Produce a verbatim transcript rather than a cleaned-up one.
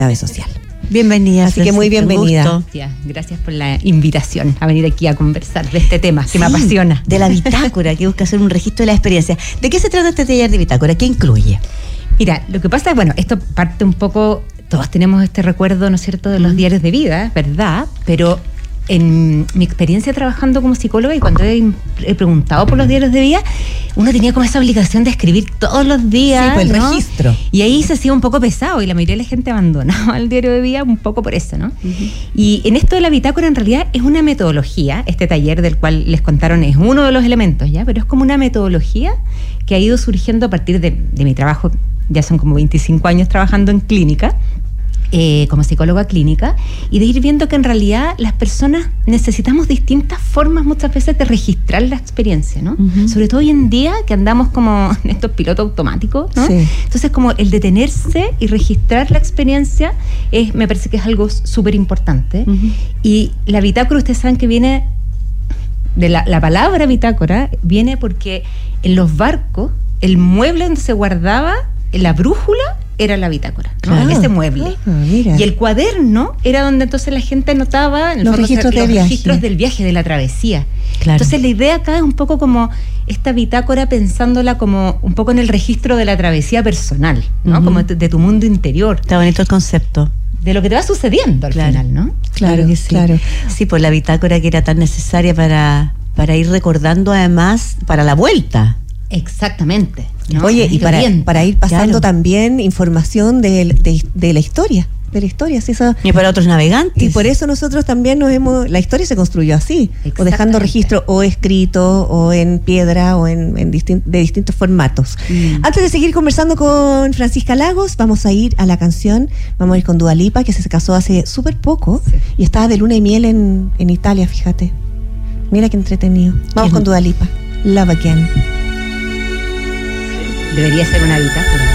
Clave social. Bienvenida, así que muy bienvenida. Gracias por la invitación a venir aquí a conversar de este tema que sí, me apasiona. De la bitácora, que busca hacer un registro de la experiencia. ¿De qué se trata este taller de bitácora? ¿Qué incluye? Mira, lo que pasa es, bueno, esto parte un poco, todos tenemos este recuerdo, ¿no es cierto?, de los mm. diarios de vida, ¿verdad? Pero en mi experiencia trabajando como psicóloga y cuando he, he preguntado por los diarios de vida, uno tenía como esa obligación de escribir todos los días. Sí, pues el ¿no? registro. Y ahí se hacía un poco pesado y la mayoría de la gente abandonaba el diario de vida un poco por eso, ¿no? Uh-huh. Y en esto de la bitácora en realidad es una metodología, este taller del cual les contaron es uno de los elementos, ¿ya? Pero es como una metodología que ha ido surgiendo a partir de, de mi trabajo, ya son como veinticinco años trabajando en clínica, Eh, como psicóloga clínica, y de ir viendo que en realidad las personas necesitamos distintas formas muchas veces de registrar la experiencia, ¿no? Uh-huh. Sobre todo hoy en día que andamos como en estos pilotos automáticos, ¿no? Sí. Entonces como el detenerse y registrar la experiencia es, me parece que es algo súper importante. Uh-huh. Y la bitácora, ustedes saben que viene de la, la palabra bitácora, viene porque en los barcos el mueble donde se guardaba la brújula era la bitácora, ¿no? Claro. Ese mueble. Ah, y el cuaderno era donde entonces la gente anotaba los, registros, los del registros viaje. del viaje, de la travesía. Claro. Entonces la idea acá es un poco como esta bitácora pensándola como un poco en el registro de la travesía personal, ¿no? Uh-huh. Como de, de tu mundo interior. Está bonito el concepto. De lo que te va sucediendo al claro. final, ¿no? Claro que sí. Claro. Sí, pues la bitácora que era tan necesaria para, para ir recordando además para la vuelta. Exactamente. ¿no? Oye, y para, para ir pasando claro. también información de, de, de la historia, de la historia. ¿sí? Eso, y para otros navegantes. Y por eso nosotros también nos hemos, la historia se construyó así, o dejando registro o escrito, o en piedra, o en, en distin, de distintos formatos. Mm. Antes de seguir conversando con Francisca Lagos, vamos a ir a la canción, vamos a ir con Dua Lipa, que se casó hace súper poco, sí. y estaba de luna y miel en, en Italia, fíjate. Mira qué entretenido. Vamos ¿Qué? con Dua Lipa, Love Again. Debería ser una bitácora.